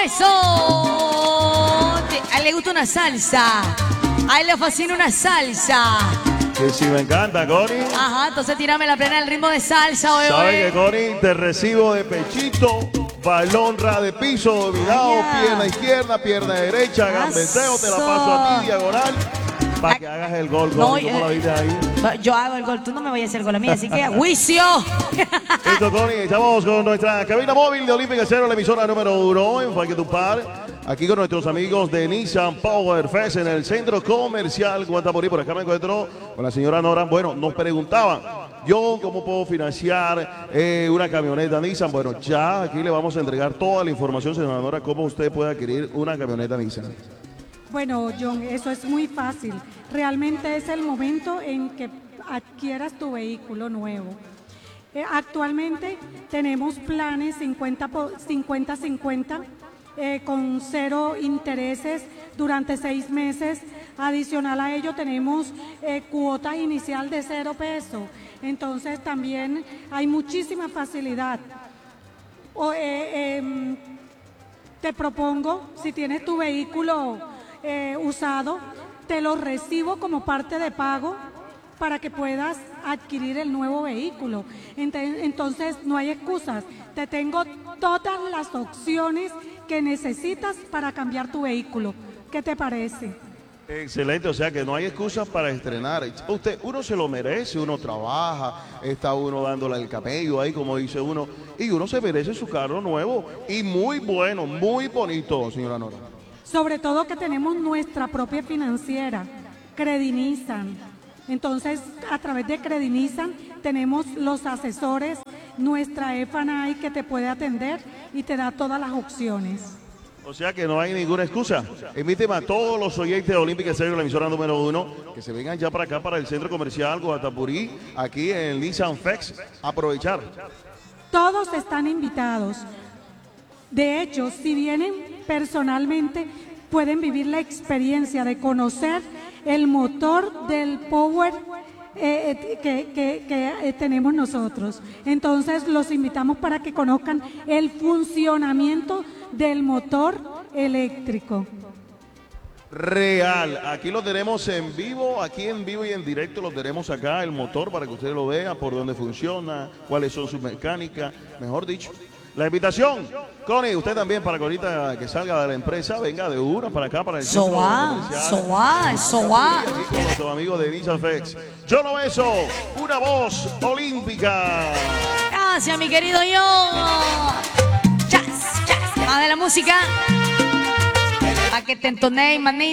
eso. A él le gusta una salsa. A él le fascina una salsa. Que si me encanta, Connie. Ajá, entonces tírame la plena del ritmo de salsa, oye. ¿Sabes qué, Connie? Te recibo de pechito, balón ras de piso, dominado, pierna izquierda, pierna derecha, gambeteo, te la paso a ti, diagonal, para que hagas el gol, Connie, ¿cómo la viste ahí? Yo hago el gol, tú no me vayas a hacer gol a mí, así que ¡juicio! Listo, Connie, estamos con nuestra cabina móvil de Olímpica Cero, la emisora número 1 en Valledupar. Aquí con nuestros amigos de Nissan Power Fest en el Centro Comercial Guatapurí. Por acá me encuentro con la señora Nora. Bueno, nos preguntaban, yo cómo puedo financiar una camioneta Nissan. Bueno, ya aquí le vamos a entregar toda la información, señora Nora, cómo usted puede adquirir una camioneta Nissan. Bueno, John, eso es muy fácil. Realmente es el momento en que adquieras tu vehículo nuevo. Actualmente tenemos planes 50-50. Con 0 intereses durante 6 meses. Adicional a ello tenemos cuota inicial de 0 pesos. Entonces también hay muchísima facilidad. Te propongo, si tienes tu vehículo usado, te lo recibo como parte de pago para que puedas adquirir el nuevo vehículo. Entonces no hay excusas. Te tengo todas las opciones que necesitas para cambiar tu vehículo. ¿Qué te parece? Excelente, o sea que no hay excusas para estrenar. Uno se lo merece, uno trabaja, está uno dándole el camello ahí, como dice uno, y uno se merece su carro nuevo y muy bueno, muy bonito, señora Nora. Sobre todo que tenemos nuestra propia financiera, Credinizan. Entonces, a través de Credinizan tenemos los asesores, nuestra F&I que te puede atender y te da todas las opciones. O sea que no hay ninguna excusa. Invíteme a todos los oyentes de Olímpica Estéreo, la emisora número 1, que se vengan ya para acá, para el Centro Comercial Guatapurí, aquí en el Nissan Fest, aprovechar. Todos están invitados. De hecho, si vienen personalmente, pueden vivir la experiencia de conocer el motor del Power que tenemos nosotros. Entonces los invitamos para que conozcan el funcionamiento del motor eléctrico. Real, aquí lo tenemos en vivo, aquí en vivo y en directo lo tenemos acá, el motor, para que usted lo vea, por dónde funciona, cuáles son sus mecánicas, mejor dicho. La invitación, Connie, usted también, para que ahorita que salga de la empresa, venga de una para acá, para el centro comercial. Eso va. Aquí con nuestros amigos de Nissan Fest. Yo lo beso, una voz olímpica. Gracias, mi querido yo. Más de la música. A que te entonéis, maní.